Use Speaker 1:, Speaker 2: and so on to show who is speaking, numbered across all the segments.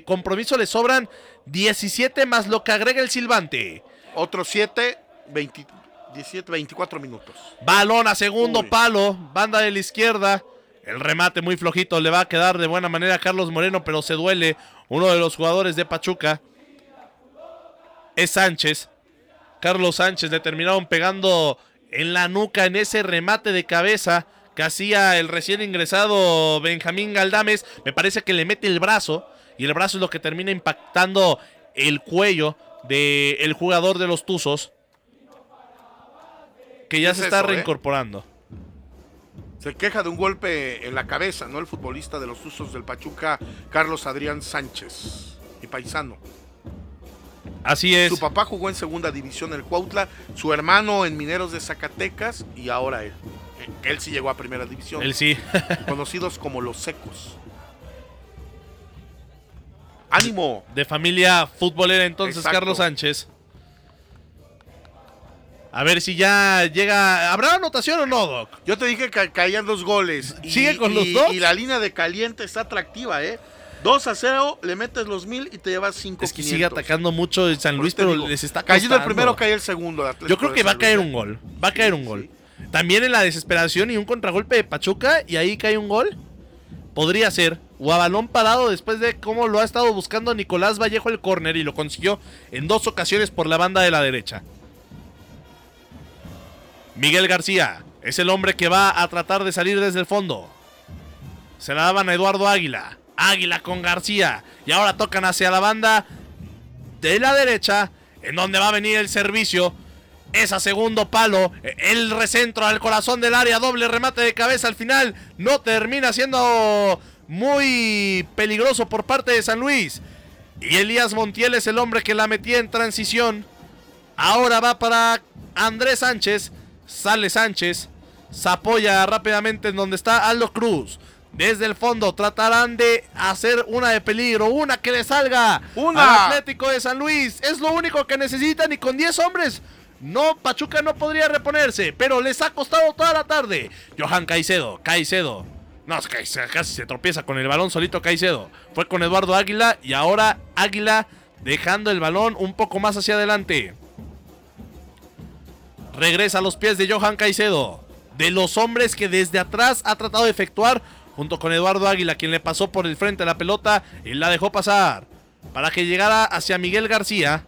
Speaker 1: compromiso le sobran 17 más lo que agrega el silbante.
Speaker 2: Otros 7, 17, 24 minutos.
Speaker 1: Balón a segundo palo, banda de la izquierda. El remate muy flojito, le va a quedar de buena manera a Carlos Moreno, pero se duele. Uno de los jugadores de Pachuca es Sánchez. Carlos Sánchez le terminaron pegando en la nuca en ese remate de cabeza que hacía el recién ingresado Benjamín Galdames. Me parece que le mete el brazo, y el brazo es lo que termina impactando el cuello del jugador de los Tuzos, que ya se está reincorporando.
Speaker 2: Se queja de un golpe en la cabeza, ¿no? El futbolista de los Tuzos del Pachuca, Carlos Adrián Sánchez, mi paisano.
Speaker 1: Así es.
Speaker 2: Su papá jugó en segunda división en el Cuautla, su hermano en Mineros de Zacatecas y ahora él. Él sí llegó a primera división.
Speaker 1: Él sí.
Speaker 2: Conocidos como los secos. ¡Ánimo!
Speaker 1: De familia futbolera entonces. Exacto. Carlos Sánchez. A ver si ya llega. ¿Habrá anotación o no, Doc?
Speaker 2: Yo te dije que caían 2 goles.
Speaker 1: ¿Sigue con los 2?
Speaker 2: Y la línea de caliente está atractiva, 2-0, le metes los 1000 y te llevas 5.
Speaker 1: Es que sigue atacando mucho el San Luis, pero les está costando.
Speaker 2: Cayendo el primero, cae el segundo.
Speaker 1: Yo creo que va a caer un gol. Va a caer un gol. También en la desesperación y un contragolpe de Pachuca, y ahí cae un gol. Podría ser. O a balón parado, después de cómo lo ha estado buscando Nicolás Vallejo el córner, y lo consiguió en 2 ocasiones por la banda de la derecha. Miguel García es el hombre que va a tratar de salir desde el fondo. Se la daban a Eduardo Águila. Águila con García. Y ahora tocan hacia la banda de la derecha, en donde va a venir el servicio. Es a segundo palo. El recentro al corazón del área. Doble remate de cabeza al final. No termina siendo muy peligroso por parte de San Luis. Y Elías Montiel es el hombre que la metía en transición. Ahora va para Andrés Sánchez. Sale Sánchez, se apoya rápidamente en donde está Aldo Cruz. Desde el fondo tratarán de hacer una de peligro, una que le salga al Atlético de San Luis. Es lo único que necesitan, y con 10 hombres no, Pachuca no podría reponerse, pero les ha costado toda la tarde. Johan Caicedo, no, casi se tropieza con el balón solito Caicedo. Fue con Eduardo Águila, y ahora Águila dejando el balón un poco más hacia adelante. Regresa a los pies de Johan Caicedo, de los hombres que desde atrás ha tratado de efectuar, junto con Eduardo Águila, quien le pasó por el frente a la pelota y la dejó pasar para que llegara hacia Miguel García.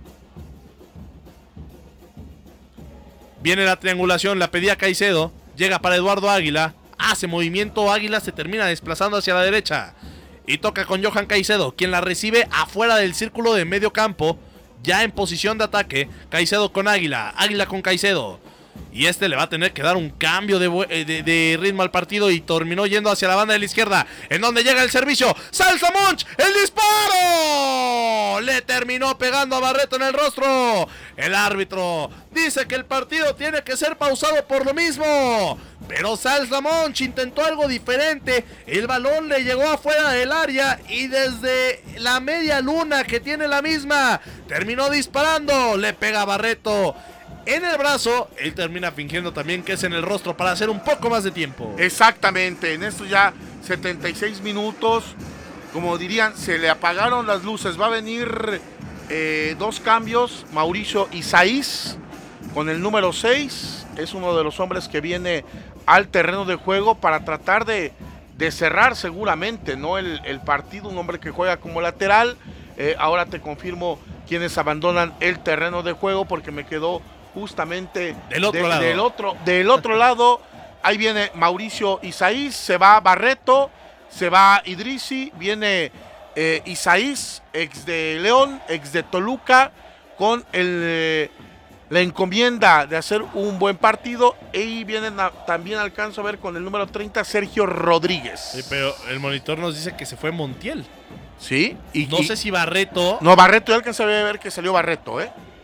Speaker 1: Viene la triangulación, la pedía Caicedo, llega para Eduardo Águila, hace movimiento Águila, se termina desplazando hacia la derecha y toca con Johan Caicedo, quien la recibe afuera del círculo de medio campo. Ya en posición de ataque, Caicedo con Águila, Águila con Caicedo. Y le va a tener que dar un cambio de ritmo al partido, y terminó yendo hacia la banda de la izquierda, en donde llega el servicio. ¡Salsa Monch! ¡El disparo! Le terminó pegando a Barreto en el rostro. El árbitro dice que el partido tiene que ser pausado por lo mismo. Pero Salsa Monch intentó algo diferente. El balón le llegó afuera del área, y desde la media luna que tiene la misma, terminó disparando. Le pega a Barreto en el brazo. Él termina fingiendo también que es en el rostro para hacer un poco más de tiempo.
Speaker 2: Exactamente, en estos ya 76 minutos, como dirían, se le apagaron las luces. Va a venir 2 cambios. Mauricio Isaís con el número 6. Es uno de los hombres que viene al terreno de juego para tratar de cerrar seguramente, ¿no? el partido. Un hombre que juega como lateral. Ahora te confirmo quienes abandonan el terreno de juego, porque me quedó justamente
Speaker 1: del
Speaker 2: otro lado. Ahí viene Mauricio Isaís, se va Barreto, se va Idrisi, viene Isaís, ex de León, ex de Toluca, con la encomienda de hacer un buen partido. Y vienen también alcanzo a ver con el número 30, Sergio Rodríguez.
Speaker 1: Sí, pero el monitor nos dice que se fue Montiel.
Speaker 2: Sí.
Speaker 1: No sé si Barreto.
Speaker 2: No, Barreto, yo alcancé a ver que salió Barreto,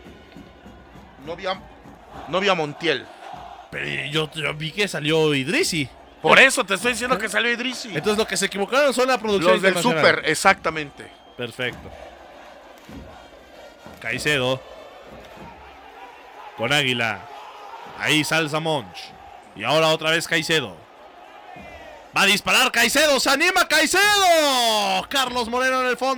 Speaker 2: No vi a Montiel.
Speaker 1: Pero yo vi que salió Idrisi.
Speaker 2: Por eso te estoy diciendo que salió Idrisi.
Speaker 1: Entonces lo que se equivocaron son la producción.
Speaker 2: Los del Super, exactamente.
Speaker 1: Perfecto. Caicedo con Águila. Ahí Salsa Monch. Y ahora otra vez Caicedo. Va a disparar Caicedo. ¡Se anima Caicedo! Carlos Moreno en el fondo.